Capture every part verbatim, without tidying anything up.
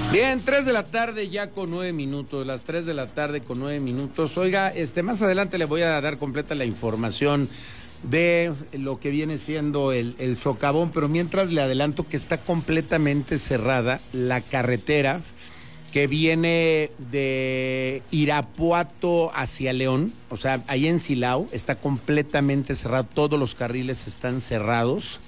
Bien, tres de la tarde ya con nueve minutos, las tres de la tarde con nueve minutos. Oiga, este, más adelante le voy a dar completa la información de lo que viene siendo el, el socavón, pero mientras le adelanto que está completamente cerrada la carretera que viene de Irapuato hacia León, o sea, ahí en Silao, está completamente cerrado, todos los carriles están cerrados.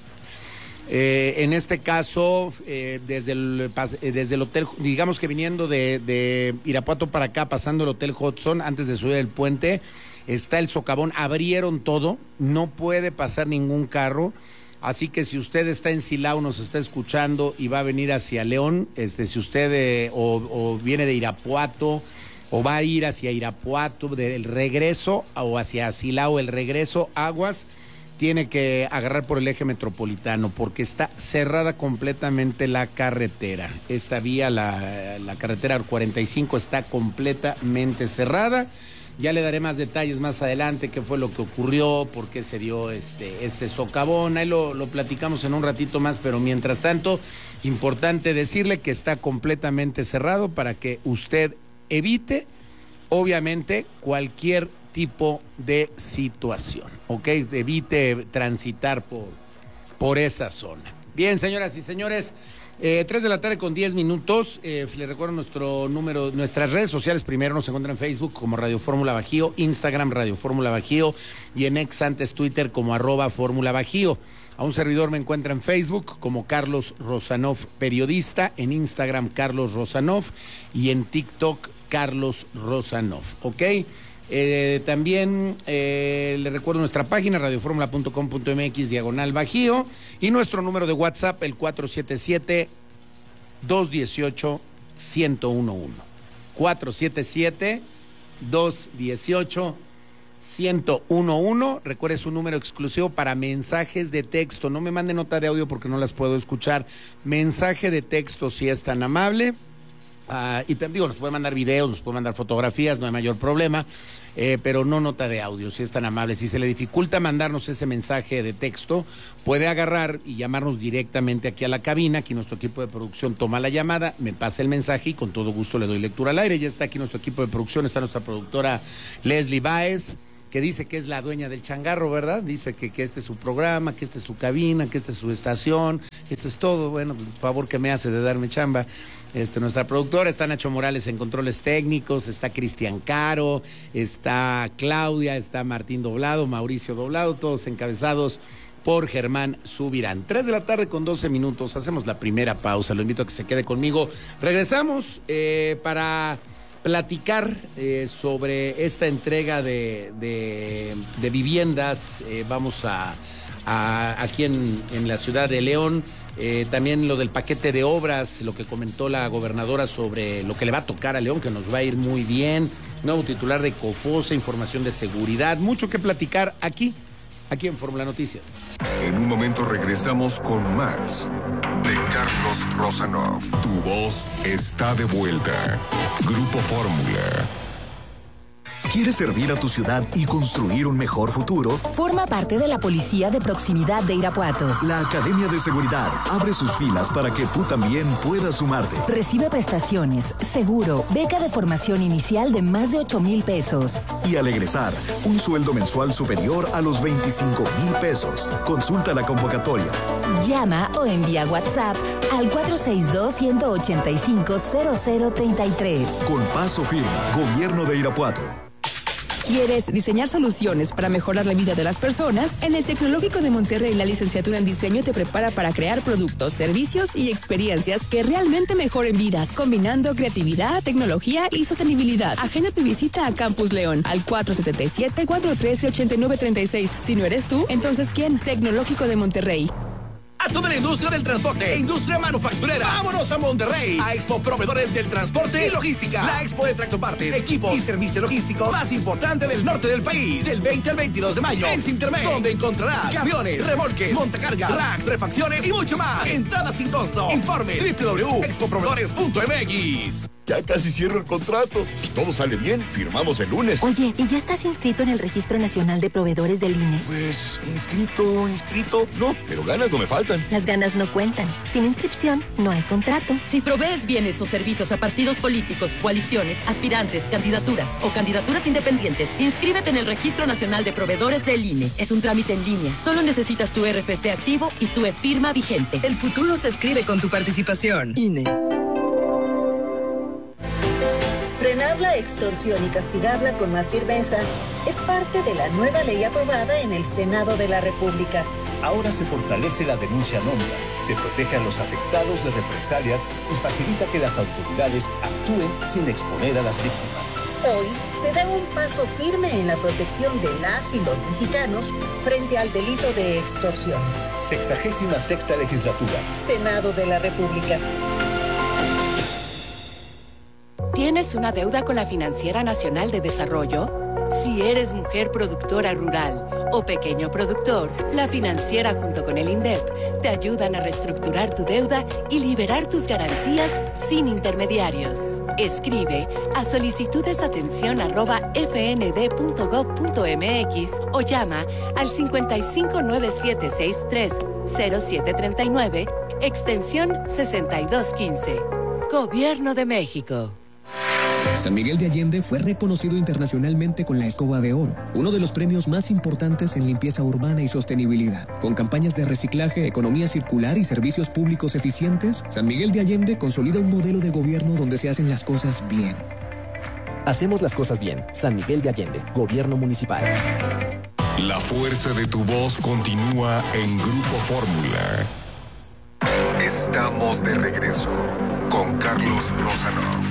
Eh, en este caso, eh, desde, el, desde el hotel, digamos que viniendo de, de Irapuato para acá, pasando el Hotel Hudson, antes de subir el puente, está el socavón, abrieron todo, no puede pasar ningún carro, así que si usted está en Silao, nos está escuchando y va a venir hacia León, este, si usted eh, o, o viene de Irapuato, o va a ir hacia Irapuato, del regreso, o hacia Silao, el regreso, aguas, tiene que agarrar por el eje metropolitano porque está cerrada completamente la carretera. Esta vía, la, la carretera cuarenta y cinco, está completamente cerrada. Ya le daré más detalles más adelante, qué fue lo que ocurrió, por qué se dio este, este socavón. Ahí lo, lo platicamos en un ratito más, pero mientras tanto, importante decirle que está completamente cerrado para que usted evite, obviamente, cualquier tipo de situación, ¿ok? Evite transitar por, por esa zona. Bien, señoras y señores, eh, tres de la tarde con diez minutos. Eh, les recuerdo nuestro número, nuestras redes sociales. Primero nos encuentran en Facebook como Radio Fórmula Bajío, Instagram Radio Fórmula Bajío y en ex antes Twitter como arroba Fórmula Bajío. A un servidor me encuentra en Facebook como Carlos Rosanov Periodista, en Instagram Carlos Rosanov y en TikTok Carlos Rosanov, ¿ok? Eh, también eh, le recuerdo nuestra página radioformula punto com punto m x diagonal Bajío y nuestro número de WhatsApp el cuatro siete siete, dos uno ocho, uno cero uno uno cuatro siete siete, dos uno ocho, uno cero uno uno. Recuerde, su número exclusivo para mensajes de texto, no me mande nota de audio porque no las puedo escuchar. Mensaje de texto si es tan amable. Uh, y te digo, nos puede mandar videos, nos puede mandar fotografías, no hay mayor problema, eh, pero no nota de audio, si es tan amable. Si se le dificulta mandarnos ese mensaje de texto, puede agarrar y llamarnos directamente aquí a la cabina. Aquí nuestro equipo de producción toma la llamada, me pasa el mensaje y con todo gusto le doy lectura al aire. Ya está aquí nuestro equipo de producción, está nuestra productora Leslie Baez, que dice que es la dueña del changarro, ¿verdad? Dice que, que este es su programa, que esta es su cabina, que esta es su estación, esto es todo. Bueno, pues, por favor que me hace de darme chamba. Este, nuestra productora, está Nacho Morales en controles técnicos, está Cristian Caro, está Claudia, está Martín Doblado, Mauricio Doblado, todos encabezados por Germán Subirán. Tres de la tarde con doce minutos, hacemos la primera pausa, lo invito a que se quede conmigo. Regresamos eh, para platicar eh, sobre esta entrega de, de, de viviendas. Eh, vamos a, a aquí en, en la ciudad de León. Eh, también lo del paquete de obras, lo que comentó la gobernadora sobre lo que le va a tocar a León, que nos va a ir muy bien. Nuevo titular de COFOSA, información de seguridad, mucho que platicar aquí, aquí en Fórmula Noticias. En un momento regresamos con más de Carlos Rosanov. Tu voz está de vuelta. Grupo Fórmula. ¿Quieres servir a tu ciudad y construir un mejor futuro? Forma parte de la Policía de Proximidad de Irapuato. La Academia de Seguridad abre sus filas para que tú también puedas sumarte. Recibe prestaciones, seguro, beca de formación inicial de más de ocho mil pesos. Y al egresar, un sueldo mensual superior a los veinticinco mil pesos. Consulta la convocatoria. Llama o envía WhatsApp al cuatro seis dos, uno ocho cinco, cero cero tres tres. Con paso firme, Gobierno de Irapuato. ¿Quieres diseñar soluciones para mejorar la vida de las personas? En el Tecnológico de Monterrey, la licenciatura en diseño te prepara para crear productos, servicios y experiencias que realmente mejoren vidas, combinando creatividad, tecnología y sostenibilidad. Agenda tu visita a Campus León al cuatro siete siete, cuatro uno tres, ocho nueve tres seis. Si no eres tú, entonces ¿quién? Tecnológico de Monterrey. A toda la industria del transporte e industria manufacturera. ¡Vámonos a Monterrey! A Expo Proveedores del Transporte y Logística. La expo de tractopartes, equipos y servicio logístico más importante del norte del país. Del veinte al veintidós de mayo en Cintermex, donde encontrarás camiones, remolques, montacargas, racks, refacciones y mucho más. Entrada sin costo. Informes doble u doble u doble u punto expo proveedores punto m x. Ya casi cierro el contrato. Si todo sale bien, firmamos el lunes. Oye, ¿y ya estás inscrito en el Registro Nacional de Proveedores del I N E? Pues, inscrito, inscrito. No, pero ganas no me faltan. Las ganas no cuentan. Sin inscripción, no hay contrato. Si provees bienes o servicios a partidos políticos, coaliciones, aspirantes, candidaturas o candidaturas independientes, inscríbete en el Registro Nacional de Proveedores del I N E. Es un trámite en línea. Solo necesitas tu R F C activo y tu e-firma vigente. El futuro se escribe con tu participación. I N E. Frenar la extorsión y castigarla con más firmeza es parte de la nueva ley aprobada en el Senado de la República. Ahora se fortalece la denuncia anónima, se protege a los afectados de represalias y facilita que las autoridades actúen sin exponer a las víctimas. Hoy se da un paso firme en la protección de las y los mexicanos frente al delito de extorsión. Sexagésima sexta legislatura. Senado de la República. ¿Tienes una deuda con la Financiera Nacional de Desarrollo? Si eres mujer productora rural o pequeño productor, la Financiera junto con el INDEP te ayudan a reestructurar tu deuda y liberar tus garantías sin intermediarios. Escribe a solicitudesatención arroba fnd.gov.mx o llama al cincuenta y cinco nueve siete sesenta y tres cero siete treinta y nueve, extensión sesenta y dos quince. Gobierno de México. San Miguel de Allende fue reconocido internacionalmente con la Escoba de Oro, uno de los premios más importantes en limpieza urbana y sostenibilidad. Con campañas de reciclaje, economía circular y servicios públicos eficientes, San Miguel de Allende consolida un modelo de gobierno donde se hacen las cosas bien. Hacemos las cosas bien. San Miguel de Allende, Gobierno Municipal. La fuerza de tu voz continúa en Grupo Fórmula. Estamos de regreso con Carlos Rosanov.